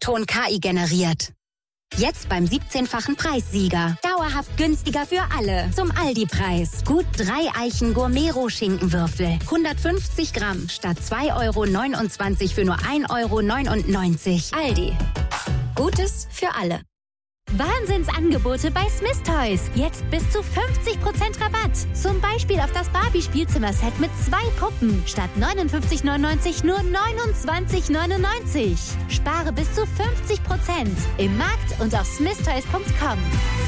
O-Ton KI generiert. Jetzt beim 17-fachen Preissieger. Dauerhaft günstiger für alle. Zum Aldi-Preis. Gut 3 Eichen Gourmet-Schinkenwürfel. 150 Gramm statt 2,29 € für nur 1,99 €. Aldi. Gutes für alle. Wahnsinnsangebote bei Smith Toys. Jetzt bis zu 50% Rabatt. Zum Beispiel auf das Barbie-Spielzimmer-Set mit 2 Puppen. Statt 59,99 nur 29,99. Spare bis zu 50% im Markt und auf smithtoys.com.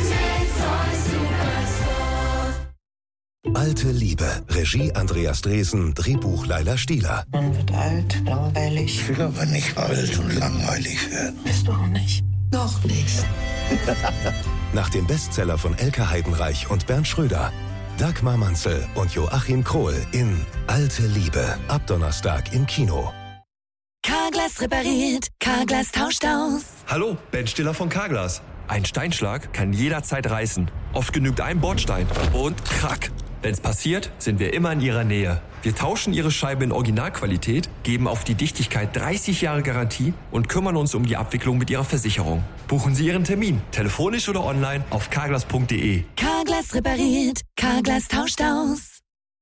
Alte Liebe. Regie Andreas Dresen. Drehbuch Laila Stieler. Man wird alt, langweilig. Ich will aber nicht alt und langweilig werden. Bist du auch nicht? Noch nicht. Nach dem Bestseller von Elke Heidenreich und Bernd Schröder. Dagmar Manzel und Joachim Krohl in Alte Liebe. Ab Donnerstag im Kino. Carglass repariert, Carglass tauscht aus. Hallo, Ben Stiller von Carglass. Ein Steinschlag kann jederzeit reißen. Oft genügt ein Bordstein und krack. Wenn's passiert, sind wir immer in Ihrer Nähe. Wir tauschen Ihre Scheibe in Originalqualität, geben auf die Dichtigkeit 30 Jahre Garantie und kümmern uns um die Abwicklung mit Ihrer Versicherung. Buchen Sie Ihren Termin, telefonisch oder online auf carglass.de. Carglass repariert, Carglass tauscht aus.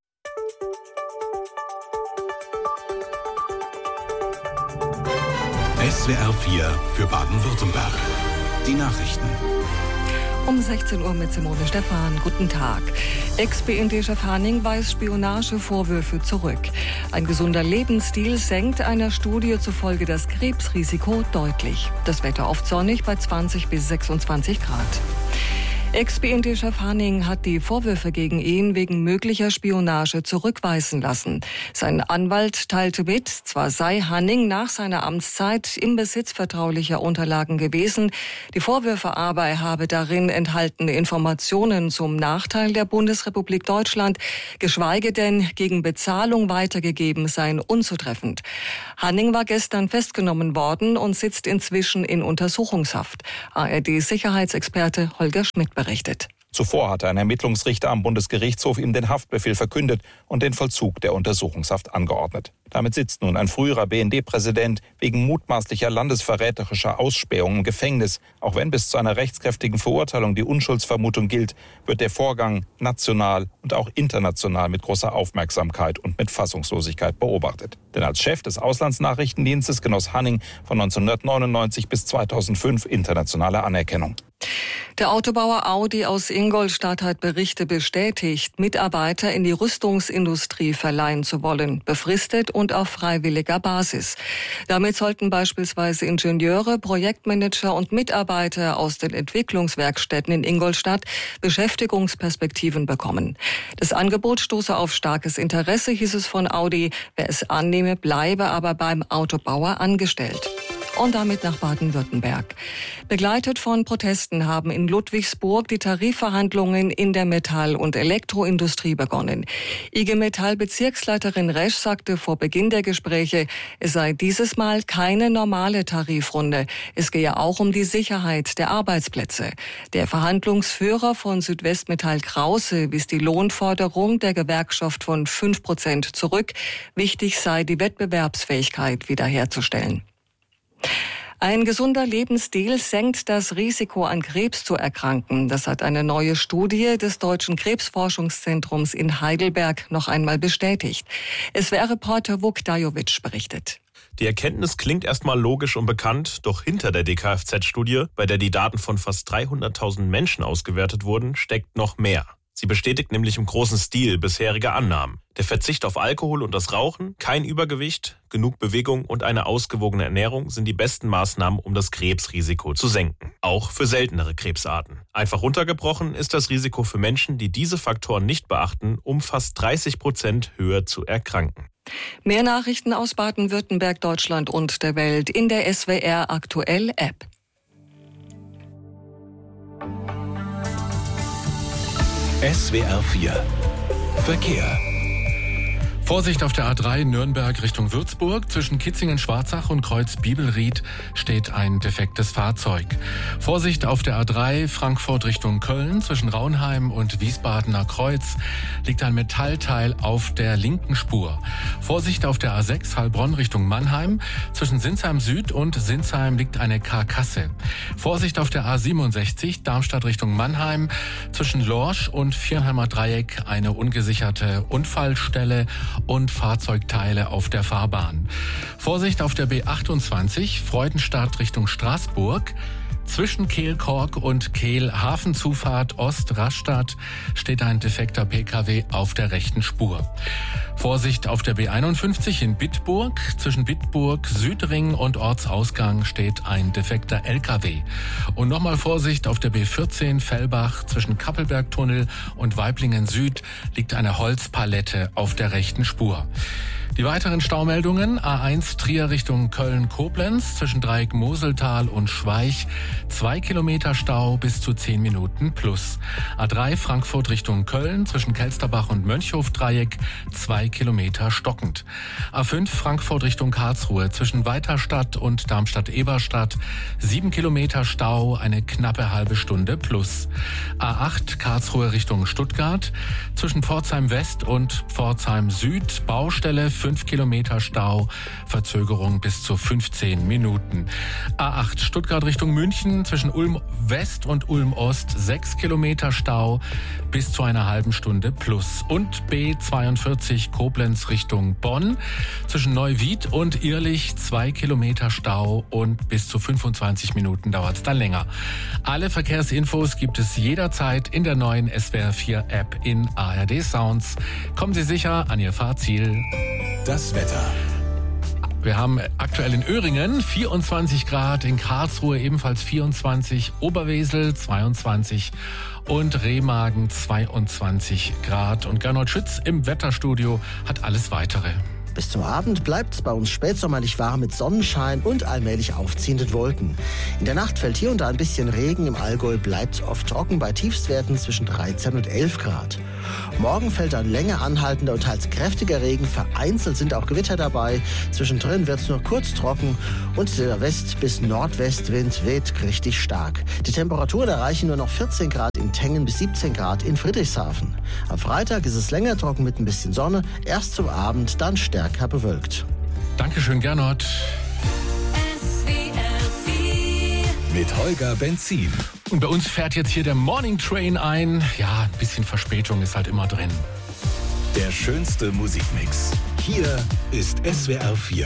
SWR 4 für Baden-Württemberg. Die Nachrichten. Um 16 Uhr mit Simone Stephan. Guten Tag. Ex-BND-Chef Hanning weist Spionagevorwürfe zurück. Ein gesunder Lebensstil senkt einer Studie zufolge das Krebsrisiko deutlich. Das Wetter oft sonnig bei 20 bis 26 Grad. Ex-BND-Chef Hanning hat die Vorwürfe gegen ihn wegen möglicher Spionage zurückweisen lassen. Sein Anwalt teilte mit, zwar sei Hanning nach seiner Amtszeit im Besitz vertraulicher Unterlagen gewesen, die Vorwürfe aber, er habe darin enthaltene Informationen zum Nachteil der Bundesrepublik Deutschland, geschweige denn gegen Bezahlung weitergegeben, seien unzutreffend. Hanning war gestern festgenommen worden und sitzt inzwischen in Untersuchungshaft. ARD-Sicherheitsexperte Holger Schmidt berichtet. Zuvor hatte ein Ermittlungsrichter am Bundesgerichtshof ihm den Haftbefehl verkündet und den Vollzug der Untersuchungshaft angeordnet. Damit sitzt nun ein früherer BND-Präsident wegen mutmaßlicher landesverräterischer Ausspähung im Gefängnis. Auch wenn bis zu einer rechtskräftigen Verurteilung die Unschuldsvermutung gilt, wird der Vorgang national und auch international mit großer Aufmerksamkeit und mit Fassungslosigkeit beobachtet. Denn als Chef des Auslandsnachrichtendienstes genoss Hanning von 1999 bis 2005 internationale Anerkennung. Der Autobauer Audi aus Ingolstadt hat Berichte bestätigt, Mitarbeiter in die Rüstungsindustrie verleihen zu wollen, befristet und auf freiwilliger Basis. Damit sollten beispielsweise Ingenieure, Projektmanager und Mitarbeiter aus den Entwicklungswerkstätten in Ingolstadt Beschäftigungsperspektiven bekommen. Das Angebot stoße auf starkes Interesse, hieß es von Audi. Wer es annehme, bleibe aber beim Autobauer angestellt. Und damit nach Baden-Württemberg. Begleitet von Protesten haben in Ludwigsburg die Tarifverhandlungen in der Metall- und Elektroindustrie begonnen. IG Metall-Bezirksleiterin Resch sagte vor Beginn der Gespräche, es sei dieses Mal keine normale Tarifrunde. Es gehe auch um die Sicherheit der Arbeitsplätze. Der Verhandlungsführer von Südwestmetall Krause wies die Lohnforderung der Gewerkschaft von 5% zurück. Wichtig sei, die Wettbewerbsfähigkeit wiederherzustellen. Ein gesunder Lebensstil senkt das Risiko, an Krebs zu erkranken. Das hat eine neue Studie des Deutschen Krebsforschungszentrums in Heidelberg noch einmal bestätigt. SWR-Reporter Vuk Dajovic berichtet. Die Erkenntnis klingt erstmal logisch und bekannt, doch hinter der DKFZ-Studie, bei der die Daten von fast 300.000 Menschen ausgewertet wurden, steckt noch mehr. Sie bestätigt nämlich im großen Stil bisherige Annahmen. Der Verzicht auf Alkohol und das Rauchen, kein Übergewicht, genug Bewegung und eine ausgewogene Ernährung sind die besten Maßnahmen, um das Krebsrisiko zu senken. Auch für seltenere Krebsarten. Einfach runtergebrochen ist das Risiko für Menschen, die diese Faktoren nicht beachten, um fast 30% höher zu erkranken. Mehr Nachrichten aus Baden-Württemberg, Deutschland und der Welt in der SWR Aktuell App. SWR 4 Verkehr. Vorsicht auf der A3 Nürnberg Richtung Würzburg. Zwischen Kitzingen-Schwarzach und Kreuz-Bibelried steht ein defektes Fahrzeug. Vorsicht auf der A3 Frankfurt Richtung Köln. Zwischen Raunheim und Wiesbadener Kreuz liegt ein Metallteil auf der linken Spur. Vorsicht auf der A6 Heilbronn Richtung Mannheim. Zwischen Sinsheim Süd und Sinsheim liegt eine Karkasse. Vorsicht auf der A67 Darmstadt Richtung Mannheim. Zwischen Lorsch und Viernheimer Dreieck eine ungesicherte Unfallstelle und Fahrzeugteile auf der Fahrbahn. Vorsicht auf der B28 Freudenstadt Richtung Straßburg. Zwischen Kehl-Kork und Kehl-Hafenzufahrt Ost-Rastatt steht ein defekter Pkw auf der rechten Spur. Vorsicht auf der B51 in Bitburg. Zwischen Bitburg, Südring und Ortsausgang steht ein defekter Lkw. Und nochmal Vorsicht auf der B14 Fellbach. Zwischen Kappelbergtunnel und Weiblingen Süd liegt eine Holzpalette auf der rechten Spur. Die weiteren Staumeldungen: A1 Trier Richtung Köln-Koblenz, zwischen Dreieck Moseltal und Schweich 2 Kilometer Stau bis zu 10 Minuten plus. A3 Frankfurt Richtung Köln, zwischen Kelsterbach und Mönchhof-Dreieck 2 Kilometer stockend. A5 Frankfurt Richtung Karlsruhe, zwischen Weiterstadt und Darmstadt-Eberstadt 7 Kilometer Stau, eine knappe halbe Stunde plus. A8 Karlsruhe Richtung Stuttgart, zwischen Pforzheim West und Pforzheim Süd Baustelle 5 Kilometer Stau, Verzögerung bis zu 15 Minuten. A8 Stuttgart Richtung München, zwischen Ulm West und Ulm Ost 6 Kilometer Stau, bis zu einer halben Stunde plus. Und B42 Koblenz Richtung Bonn, zwischen Neuwied und Irlich 2 Kilometer Stau und bis zu 25 Minuten dauert es dann länger. Alle Verkehrsinfos gibt es jederzeit in der neuen SWR4 App in ARD Sounds. Kommen Sie sicher an Ihr Fahrziel. Das Wetter. Wir haben aktuell in Öhringen 24 Grad, in Karlsruhe ebenfalls 24, Oberwesel 22 und Remagen 22 Grad. Und Gernot Schütz im Wetterstudio hat alles Weitere. Bis zum Abend bleibt es bei uns spätsommerlich warm mit Sonnenschein und allmählich aufziehenden Wolken. In der Nacht fällt hier und da ein bisschen Regen. Im Allgäu bleibt es oft trocken bei Tiefstwerten zwischen 13 und 11 Grad. Morgen fällt dann länger anhaltender und teils kräftiger Regen. Vereinzelt sind auch Gewitter dabei. Zwischendrin wird es nur kurz trocken und der West- bis Nordwestwind weht richtig stark. Die Temperaturen erreichen nur noch 14 Grad in Tengen bis 17 Grad in Friedrichshafen. Am Freitag ist es länger trocken mit ein bisschen Sonne. Erst zum Abend, dann stärker bewölkt. Dankeschön, Gernot. Mit Holger Benzin. Und bei uns fährt jetzt hier der Morning Train ein. Ja, ein bisschen Verspätung ist halt immer drin. Der schönste Musikmix. Hier ist SWR4.